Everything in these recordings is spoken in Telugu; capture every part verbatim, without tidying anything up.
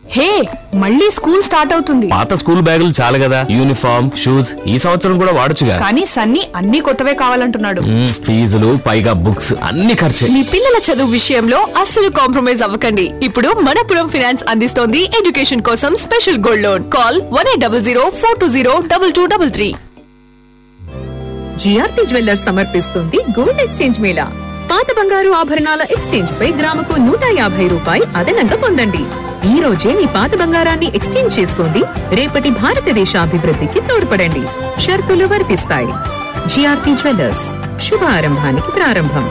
హే, మళ్ళీ స్కూల్ స్టార్ట్ అవుతుంది. పాత స్కూల్ బ్యాగులు చాలు కదా, యూనిఫామ్ షూస్ ఈ సంవత్సరం కూడా వాడొచ్చుగా. కానీ సన్నీ అన్ని కొత్తవే కావాలంటున్నాడు. మ్మ్, ఫీజులు పైగా బుక్స్ అన్ని ఖర్చే. మీ పిల్లల చదువు విషయంలో అస్సలు కాంప్రమైజ్ అవ్వకండి. ఇప్పుడు మనపురం ఫైనాన్స్ అందిస్తోంది ఎడ్యుకేషన్ కోసం special gold loan. Call one eight double zero four two zero double two double three. GRT jewellers సమర్పిస్తుంది గోల్డ్ ఎక్స్చేంజ్ మేళా. పాత బంగారు ఆభరణాల ఎక్స్చేంజ్ పై గ్రాముకు నూట యాభై రూపాయలు అదనంగా పొందండి. ఈ రోజే మీ పాత బంగారాన్ని ఎక్స్చేంజ్ చేసుకోండి. రేపటి భారతదేశ అభివృద్ధికి తోడ్పడండి. షరతులు వర్తిస్తాయి. జిఆర్టీ జ్యువెల్లర్స్, శుభారంభానికి ప్రారంభం.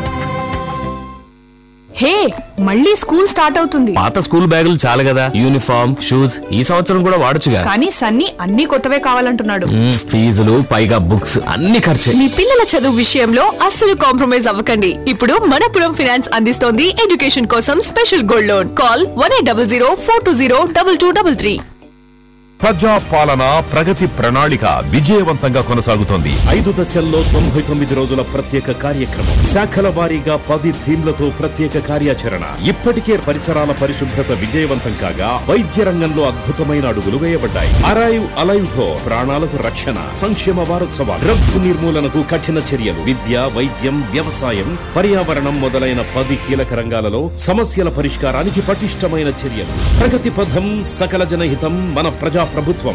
హే, మళ్ళీ స్కూల్ స్టార్ట్ అవుతుంది. పాత స్కూల్ బ్యాగులు చాలు కదా, యూనిఫామ్ షూస్ ఈ సంవత్సరం కూడా వాడొచ్చుగా. కానీ సన్నీ అన్ని కొత్తవే కావాలంటున్నాడు. మ్మ్, ఫీజులు పైగా బుక్స్ అన్ని ఖర్చే. మీ పిల్లల చదువు విషయంలో అస్సలు కాంప్రమైజ్ అవ్వకండి. ఇప్పుడు మనపురం ఫైనాన్స్ అందిస్తోంది ఎడ్యుకేషన్ కోసం special gold loan. Call one eight double zero four two zero double two double three. ప్రజా పాలన ప్రగతి ప్రణాళిక విజయవంతంగా కొనసాగుతోంది. ఐదు దశల్లో తొంభై తొమ్మిది రోజుల ప్రత్యేక కార్యక్రమం, శాఖల వారీగా పది థీమ్లతో ప్రత్యేక కార్యాచరణ. ఇప్పటికే పరిసరాల పరిశుభ్రత విజయవంతం కాగా వైద్య రంగంలో అద్భుతమైన అడుగులు వేయబడ్డాయి. అరైవ్ అలైవ్ తో ప్రాణాలకు రక్షణ. సంక్షేమ వారోత్సవాలు, డ్రగ్స్ నిర్మూలనకు కఠిన చర్యలు, విద్య వైద్యం వ్యవసాయం పర్యావరణం మొదలైన పది కీలక రంగాలలో సమస్యల పరిష్కారానికి పటిష్టమైన చర్యలు. ప్రగతి పథం, సకల జనహితం, మన ప్రజా ప్రభుత్వం.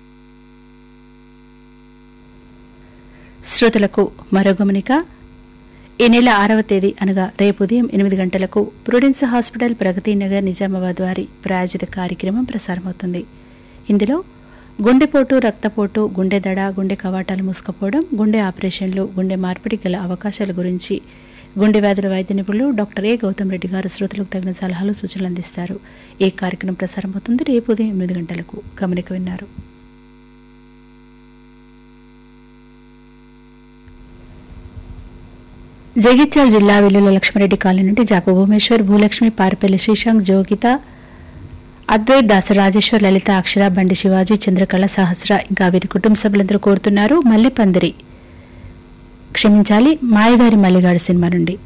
శ్రోతలకు మరో గమనిక. ఈ నెల ఆరవ తేదీ అనగా రేపు ఉదయం ఎనిమిది గంటలకు ప్రుడెన్స్ హాస్పిటల్ ప్రగతి నగర్ నిజామాబాద్ వారి ప్రాయోజిత కార్యక్రమం ప్రసారమవుతుంది. ఇందులో గుండెపోటు, రక్తపోటు, గుండె దడ, గుండె కవాటాలు మూసుకుపోవడం, గుండె ఆపరేషన్లు, గుండె మార్పిడి గల అవకాశాల గురించి గుండె వ్యాధుల వైద్య నిపుణులు డాక్టర్ ఏ గౌతమ్ రెడ్డి గారు శ్రోతలకు తగిన సలహాలు సూచనలు అందిస్తారు. ఈ కార్యక్రమం ప్రసారమవుతుంది రేపు ఉదయం ఎనిమిది గంటలకు. గమనిక విన్నారు. జగిత్యాల జిల్లా వెల్లుల లక్ష్మారెడ్డి కాలనీ నుండి జాప భూమేశ్వర్, భూలక్ష్మి, పారిపల్లి శ్రీశాంక్, జోగిత, అద్వైత్, దాస రాజేశ్వర్, లలిత, అక్షర, బండి శివాజీ, చంద్రకళ, సహస్ర ఇంకా వీరి కుటుంబ సభ్యులందరూ కోరుతున్నారు. మల్లిపందిరి క్షమించాలి మాయదారి మల్లిగాడు సినిమా నుండి